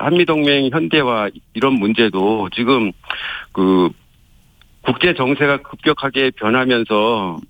한미동맹 현대화 이런 문제도 지금 그 국제 정세가 급격하게 변하면서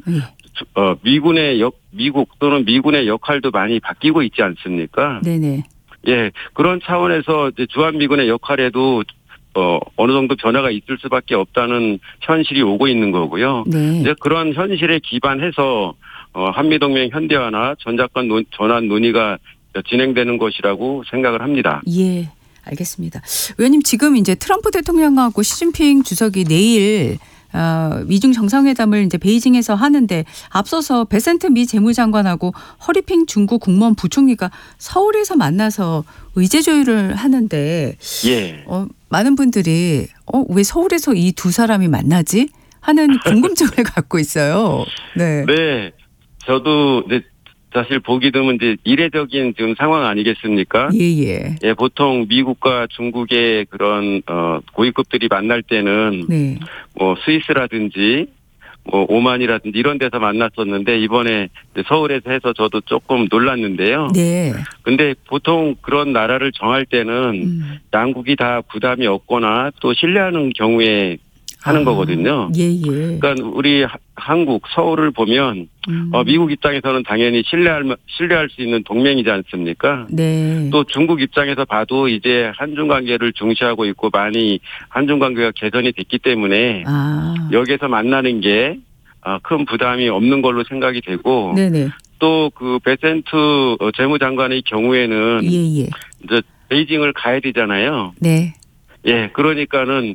미국 또는 미군의 역할도 많이 바뀌고 있지 않습니까? 네네. 예, 그런 차원에서 이제 주한미군의 역할에도 어느 정도 변화가 있을 수밖에 없다는 현실이 오고 있는 거고요. 네. 이제 그런 현실에 기반해서 한미동맹 현대화나 전작권 전환 논의가 진행되는 것이라고 생각을 합니다. 예, 알겠습니다. 의원님 지금 이제 트럼프 대통령하고 시진핑 주석이 내일 미중 정상회담을 이제 베이징에서 하는데 앞서서 베센트 미 재무장관하고 허리핑 중국 국무원 부총리가 서울에서 만나서 의제 조율을 하는데 예. 많은 분들이 왜 서울에서 이 두 사람이 만나지? 하는 궁금증을 갖고 있어요. 네. 네. 저도 이제 사실 보기 드문 이제 이례적인 지금 상황 아니겠습니까? 예. 예, 보통 미국과 중국의 그런 고위급들이 만날 때는 네. 뭐 스위스라든지 뭐 오만이라든지 이런 데서 만났었는데 이번에 서울에서 해서 저도 조금 놀랐는데요. 네. 근데 보통 그런 나라를 정할 때는 양국이 다 부담이 없거나 또 신뢰하는 경우에 하는 거거든요. 예. 그러니까 우리 한국 서울을 보면 미국 입장에서는 당연히 신뢰할 수 있는 동맹이지 않습니까? 네. 또 중국 입장에서 봐도 이제 한중 관계를 중시하고 있고 많이 한중 관계가 개선이 됐기 때문에 여기에서 만나는 게 큰 부담이 없는 걸로 생각이 되고 네네. 또 그 베센트 재무장관의 경우에는 예. 이제 베이징을 가야 되잖아요. 네. 예, 그러니까는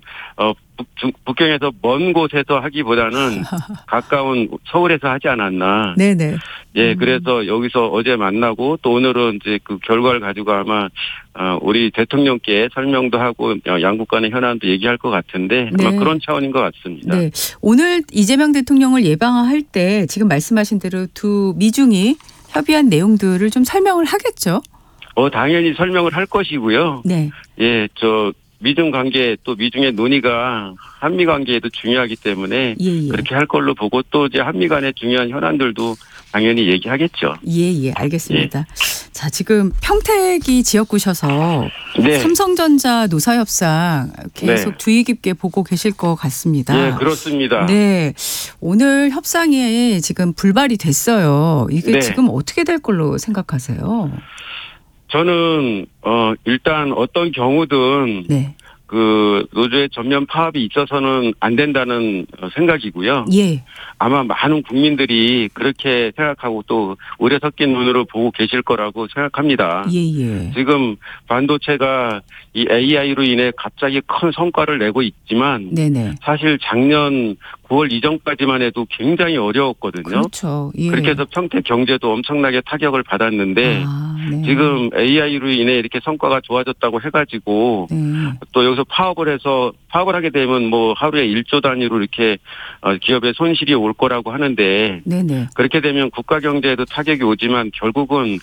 북경에서 먼 곳에서 하기보다는 가까운 서울에서 하지 않았나. 네네. 예, 그래서 여기서 어제 만나고 또 오늘은 이제 그 결과를 가지고 아마 우리 대통령께 설명도 하고 양국 간의 현안도 얘기할 것 같은데 아마 네. 그런 차원인 것 같습니다. 네. 오늘 이재명 대통령을 예방할 때 지금 말씀하신 대로 두 미중이 협의한 내용들을 좀 설명을 하겠죠? 당연히 설명을 할 것이고요. 네. 예, 미중 관계 또 미중의 논의가 한미 관계에도 중요하기 때문에 예. 그렇게 할 걸로 보고 또 이제 한미 간의 중요한 현안들도 당연히 얘기하겠죠. 예, 알겠습니다. 예. 자, 지금 평택이 지역구셔서 네. 삼성전자 노사협상 계속 네. 주의 깊게 보고 계실 것 같습니다. 예, 그렇습니다. 네. 오늘 협상이 지금 불발이 됐어요. 이게 네. 지금 어떻게 될 걸로 생각하세요? 저는 일단 어떤 경우든 네. 그 노조의 전면 파업이 있어서는 안 된다는 생각이고요. 예. 아마 많은 국민들이 그렇게 생각하고 또 의뢰 섞인 눈으로 보고 계실 거라고 생각합니다. 예. 지금 반도체가 이 AI로 인해 갑자기 큰 성과를 내고 있지만 네네. 사실 작년 9월 이전까지만 해도 굉장히 어려웠거든요. 그렇죠. 예. 그렇게 해서 평택 경제도 엄청나게 타격을 받았는데 네. 지금 AI로 인해 이렇게 성과가 좋아졌다고 해가지고 네. 또 여기서 파업을 하게 되면 뭐 하루에 1조 단위로 이렇게 기업의 손실이 올 거라고 하는데 네네. 그렇게 되면 국가 경제에도 타격이 오지만 결국은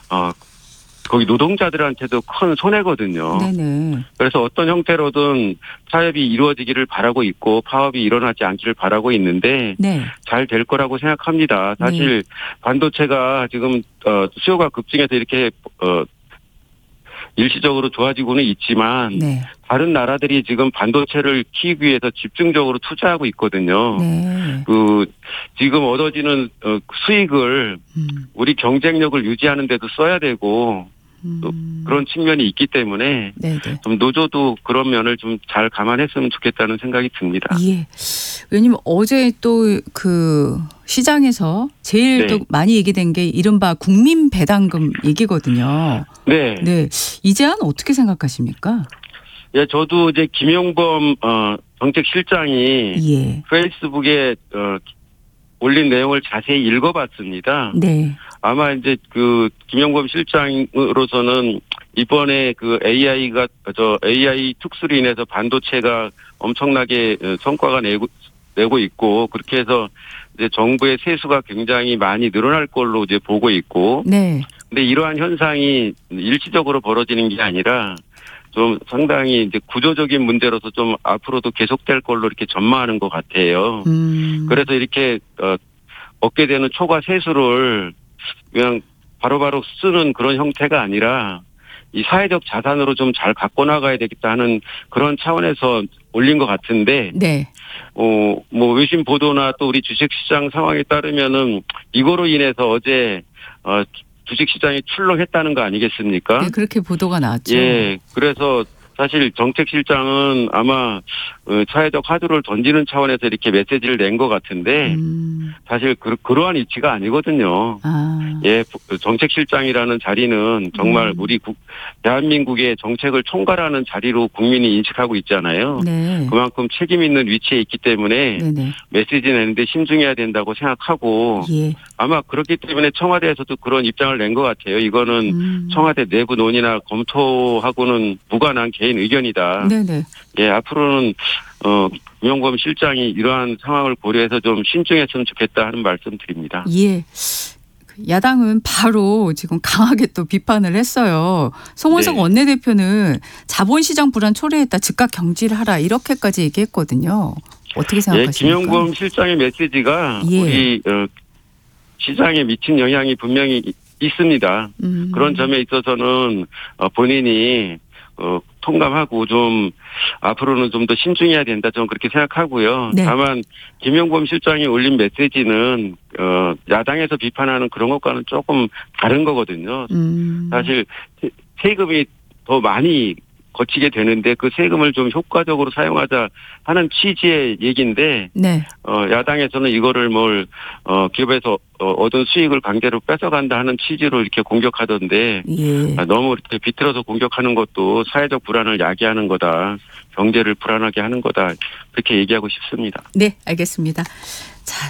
거기 노동자들한테도 큰 손해거든요. 네네. 그래서 어떤 형태로든 타협이 이루어지기를 바라고 있고 파업이 일어나지 않기를 바라고 있는데 네. 잘 될 거라고 생각합니다. 사실 반도체가 지금 수요가 급증해서 이렇게 일시적으로 좋아지고는 있지만 네. 다른 나라들이 지금 반도체를 키우기 위해서 집중적으로 투자하고 있거든요. 네. 지금 얻어지는 수익을 우리 경쟁력을 유지하는 데도 써야 되고 또 그런 측면이 있기 때문에 네네. 좀 노조도 그런 면을 좀 잘 감안했으면 좋겠다는 생각이 듭니다. 예. 왜냐면 어제 또 그 시장에서 제일 또 많이 얘기된 게 이른바 국민 배당금 얘기거든요. 네. 네. 이 제안 어떻게 생각하십니까? 예, 저도 이제 김용범 정책실장이 예. 페이스북에 올린 내용을 자세히 읽어봤습니다. 네. 아마 이제 그 김용범 실장으로서는 이번에 그 AI 특수로 인해서 반도체가 엄청나게 성과가 내고 있고 그렇게 해서 이제 정부의 세수가 굉장히 많이 늘어날 걸로 이제 보고 있고. 네. 근데 이러한 현상이 일시적으로 벌어지는 게 아니라 좀 상당히 이제 구조적인 문제로서 좀 앞으로도 계속될 걸로 이렇게 전망하는 것 같아요. 그래서 이렇게 얻게 되는 초과 세수를 그냥 바로바로 쓰는 그런 형태가 아니라 이 사회적 자산으로 좀 잘 갖고 나가야 되겠다 하는 그런 차원에서 올린 것 같은데, 네. 뭐 외신 보도나 또 우리 주식시장 상황에 따르면은 이거로 인해서 어제 주식시장이 출렁했다는 거 아니겠습니까? 네, 그렇게 보도가 나왔죠. 예, 그래서 사실 정책실장은 아마 사회적 화두를 던지는 차원에서 이렇게 메시지를 낸 것 같은데 사실 그러한 이치가 아니거든요. 아. 예, 정책실장이라는 자리는 정말 우리 대한민국의 정책을 총괄하는 자리로 국민이 인식하고 있잖아요. 네. 그만큼 책임 있는 위치에 있기 때문에 네네. 메시지 내는데 신중해야 된다고 생각하고 예. 아마 그렇기 때문에 청와대에서도 그런 입장을 낸 것 같아요. 이거는 청와대 내부 논의나 검토하고는 무관한 개인 의견이다. 네네. 예, 앞으로는 김영범 실장이 이러한 상황을 고려해서 좀 신중했으면 좋겠다 하는 말씀 드립니다. 예. 야당은 바로 지금 강하게 또 비판을 했어요. 송원석 네. 원내대표는 자본시장 불안 초래했다. 즉각 경질하라. 이렇게까지 얘기했거든요. 어떻게 예, 생각하십니까? 김영범 실장의 메시지가 예. 우리 시장에 미친 영향이 분명히 있습니다. 그런 점에 있어서는 본인이 통감하고 좀 앞으로는 좀 더 신중해야 된다. 저는 그렇게 생각하고요. 네. 다만 김영범 실장이 올린 메시지는 야당에서 비판하는 그런 것과는 조금 다른 거거든요. 사실 세금이 더 많이 거치게 되는데 그 세금을 좀 효과적으로 사용하자 하는 취지의 얘기인데 네. 야당에서는 이거를 기업에서 얻은 수익을 강제로 뺏어간다 하는 취지로 이렇게 공격하던데 예. 너무 이렇게 비틀어서 공격하는 것도 사회적 불안을 야기하는 거다. 경제를 불안하게 하는 거다. 그렇게 얘기하고 싶습니다. 네, 알겠습니다. 자,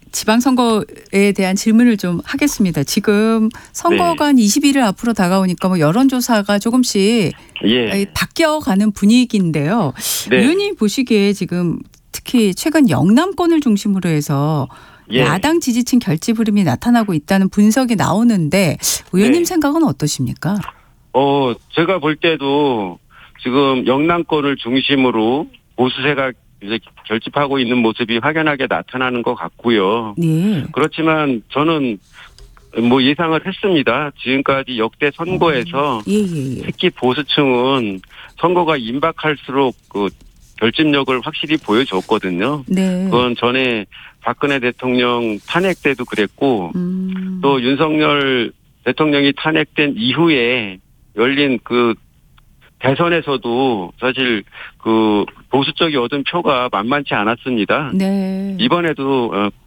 지방선거에 대한 질문을 좀 하겠습니다. 지금 선거가 한 20일을 앞으로 다가오니까 뭐 여론조사가 조금씩 예. 바뀌어가는 분위기인데요. 네. 의원님 보시기에 지금 특히 최근 영남권을 중심으로 해서 예. 야당 지지층 결집 흐름이 나타나고 있다는 분석이 나오는데 의원님 네. 생각은 어떠십니까? 제가 볼 때도 지금 영남권을 중심으로 보수세가 이제 결집하고 있는 모습이 확연하게 나타나는 것 같고요. 네. 그렇지만 저는 예상을 했습니다. 지금까지 역대 선거에서 예. 특히 보수층은 선거가 임박할수록 그 결집력을 확실히 보여줬거든요. 네. 그건 전에 박근혜 대통령 탄핵 때도 그랬고 또 윤석열 대통령이 탄핵된 이후에 열린 그 대선에서도 사실 그 보수 쪽이 얻은 표가 만만치 않았습니다. 네. 이번에도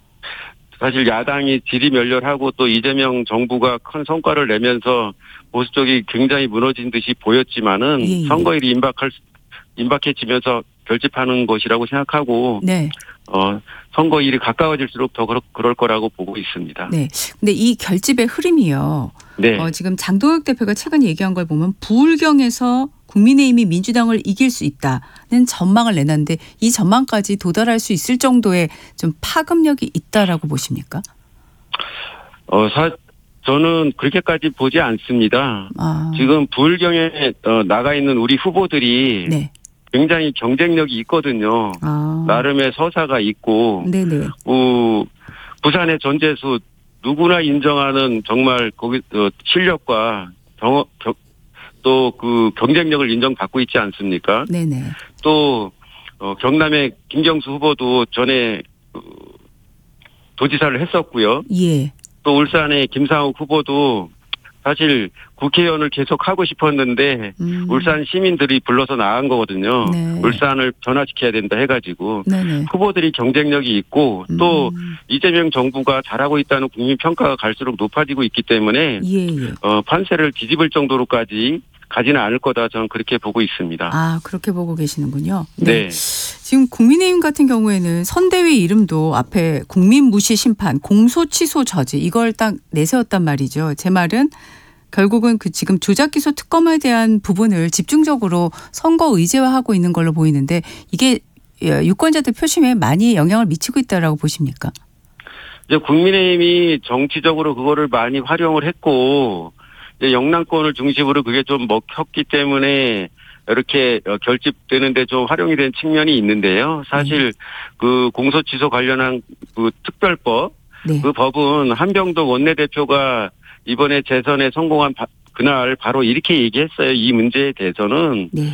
사실 야당이 지리멸렬하고 또 이재명 정부가 큰 성과를 내면서 보수 쪽이 굉장히 무너진 듯이 보였지만은 예. 선거일이 임박해지면서 결집하는 것이라고 생각하고 네. 선거일이 가까워질수록 더 그럴 거라고 보고 있습니다. 네. 근데 이 결집의 흐름이요. 네. 지금 장동혁 대표가 최근 얘기한 걸 보면 부울경에서 국민의힘이 민주당을 이길 수 있다는 전망을 내놨는데 이 전망까지 도달할 수 있을 정도의 좀 파급력이 있다라고 보십니까? 저는 그렇게까지 보지 않습니다. 지금 부울경에 나가 있는 우리 후보들이 네. 굉장히 경쟁력이 있거든요. 나름의 서사가 있고 네네. 부산의 전재수 누구나 인정하는 정말 거기 실력과 또 그 경쟁력을 인정받고 있지 않습니까? 네네. 또 경남의 김경수 후보도 전에 도지사를 했었고요. 예. 또 울산의 김상욱 후보도 사실 국회의원을 계속 하고 싶었는데 울산 시민들이 불러서 나간 거거든요. 네. 울산을 변화시켜야 된다 해가지고 네네. 후보들이 경쟁력이 있고 또 이재명 정부가 잘하고 있다는 국민 평가가 갈수록 높아지고 있기 때문에 예. 판세를 뒤집을 정도로까지 가지는 않을 거다 저는 그렇게 보고 있습니다. 그렇게 보고 계시는군요. 네. 지금 국민의힘 같은 경우에는 선대위 이름도 앞에 국민 무시 심판, 공소 취소 저지 이걸 딱 내세웠단 말이죠. 제 말은 결국은 지금 조작 기소 특검에 대한 부분을 집중적으로 선거 의제화하고 있는 걸로 보이는데 이게 유권자들 표심에 많이 영향을 미치고 있다라고 보십니까? 이제 국민의힘이 정치적으로 그거를 많이 활용을 했고 이제 영남권을 중심으로 그게 좀 먹혔기 때문에 이렇게 결집되는데 좀 활용이 된 측면이 있는데요. 사실 그 공소 취소 관련한 그 특별법, 네. 그 법은 한병덕 원내대표가 이번에 재선에 성공한 그날 바로 이렇게 얘기했어요. 이 문제에 대해서는 네.